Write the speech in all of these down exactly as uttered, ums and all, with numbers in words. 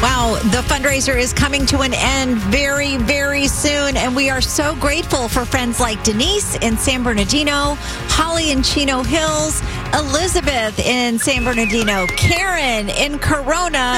Wow, the fundraiser is coming to an end very, very soon, and we are so grateful for friends like Denise in San Bernardino, Holly in Chino Hills, Elizabeth in San Bernardino, Karen in Corona,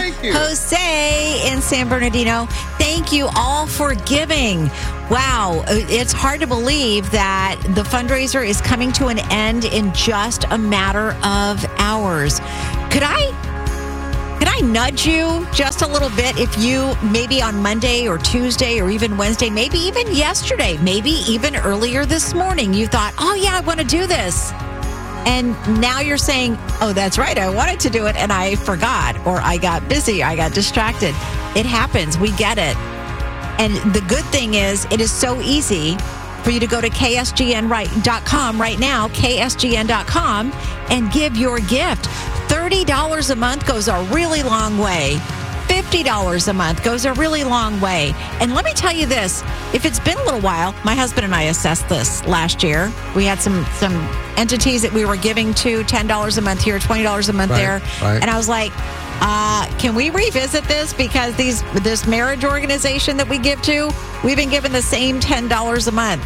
Jose in San Bernardino. Thank you all for giving. Wow, it's hard to believe that the fundraiser is coming to an end in just a matter of hours. Could I... Could I nudge you just a little bit if you maybe on Monday or Tuesday or even Wednesday, maybe even yesterday, maybe even earlier this morning, you thought, oh, yeah, I want to do this. And now you're saying, oh, that's right, I wanted to do it and I forgot, or I got busy, I got distracted. It happens. We get it. And the good thing is it is so easy for you to go to K S G N dot com right now, K S G N dot com, and give your gift. thirty dollars a month goes a really long way. fifty dollars a month goes a really long way. And let me tell you this, if it's been a little while, my husband and I assessed this last year. We had some some entities that we were giving to, ten dollars a month here, twenty dollars a month right, there. Right. And I was like, uh, can we revisit this? Because these this marriage organization that we give to, we've been given the same ten dollars a month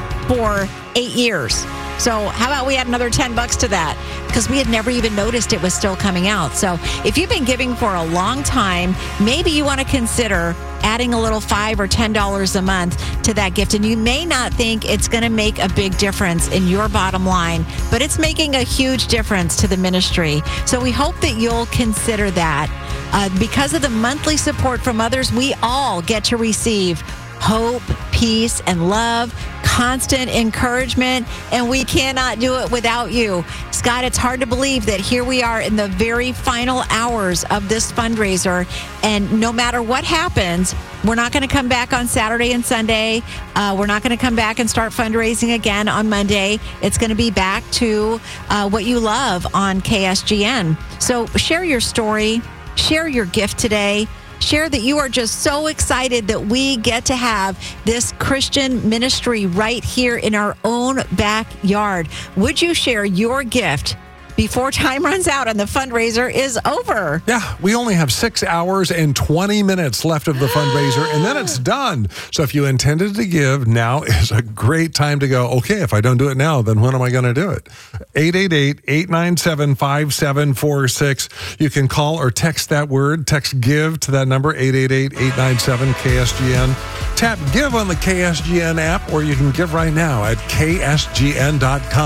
for eight years. So how about we add another ten bucks to that? Because we had never even noticed it was still coming out. So if you've been giving for a long time, maybe you want to consider adding a little five or ten dollars a month to that gift. And you may not think it's going to make a big difference in your bottom line, but it's making a huge difference to the ministry. So we hope that you'll consider that. Uh, because of the monthly support from others, we all get to receive hope, peace, and love, constant encouragement, and we cannot do it without you. Scott, it's hard to believe that here we are in the very final hours of this fundraiser, and no matter what happens, we're not going to come back on Saturday and Sunday. Uh, we're not going to come back and start fundraising again on Monday. It's going to be back to uh, what you love on K S G N. So share your story, share your gift today. Share that you are just so excited that we get to have this Christian ministry right here in our own backyard. Would you share your gift before time runs out and the fundraiser is over? Yeah, we only have six hours and twenty minutes left of the fundraiser, and then it's done. So if you intended to give, now is a great time to go, okay, if I don't do it now, then when am I going to do it? eight eight eight, eight nine seven, five seven four six. You can call or text that word, text GIVE to that number, eight eight eight, eight nine seven, K S G N. Tap GIVE on the K S G N app, or you can give right now at K S G N dot com.